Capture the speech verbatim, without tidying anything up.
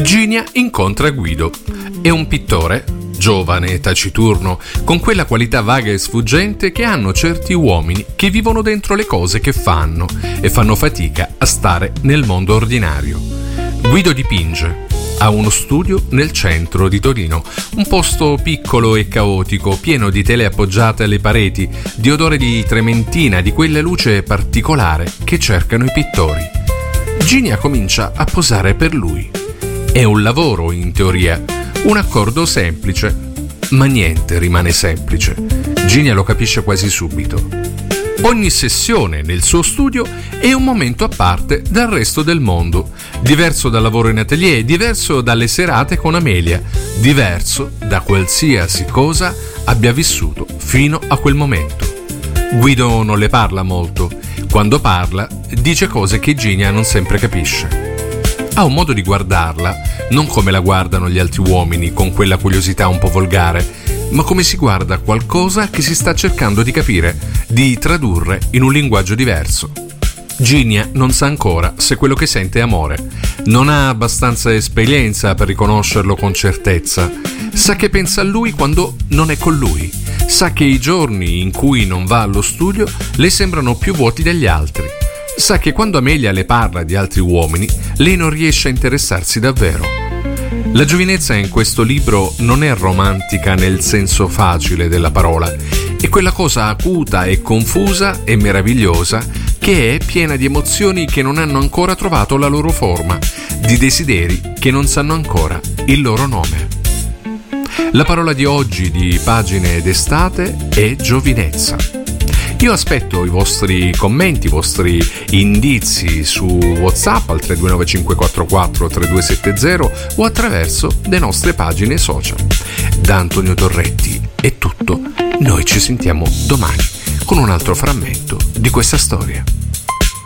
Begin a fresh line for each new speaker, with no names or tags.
Ginia incontra Guido. È un pittore, giovane e taciturno, con quella qualità vaga e sfuggente che hanno certi uomini che vivono dentro le cose che fanno e fanno fatica a stare nel mondo ordinario. Guido dipinge. Ha uno studio nel centro di Torino, un posto piccolo e caotico, pieno di tele appoggiate alle pareti, di odore di trementina, di quella luce particolare che cercano i pittori. Ginia comincia a posare per lui. È un lavoro, in teoria, un accordo semplice, ma niente rimane semplice. Ginia lo capisce quasi subito. Ogni sessione nel suo studio è un momento a parte dal resto del mondo, diverso dal lavoro in atelier, diverso dalle serate con Amelia, diverso da qualsiasi cosa abbia vissuto fino a quel momento. Guido non le parla molto. Quando parla, dice cose che Ginia non sempre capisce. Ha un modo di guardarla, non come la guardano gli altri uomini, con quella curiosità un po' volgare, ma come si guarda qualcosa che si sta cercando di capire, di tradurre in un linguaggio diverso. Ginia non sa ancora se quello che sente è amore, non ha abbastanza esperienza per riconoscerlo con certezza, sa che pensa a lui quando non è con lui, sa che i giorni in cui non va allo studio le sembrano più vuoti degli altri, sa che quando Amelia le parla di altri uomini lei non riesce a interessarsi davvero. La giovinezza in questo libro non è romantica nel senso facile della parola, è quella cosa acuta e confusa e meravigliosa che è piena di emozioni che non hanno ancora trovato la loro forma, di desideri che non sanno ancora il loro nome. La parola di oggi di Pagine d'estate è giovinezza. Io aspetto i vostri commenti, i vostri indizi su WhatsApp al tre due nove cinque quattro quattro tre due sette zero o attraverso le nostre pagine social. Da Antonio Torretti è tutto, noi ci sentiamo domani con un altro frammento di questa storia.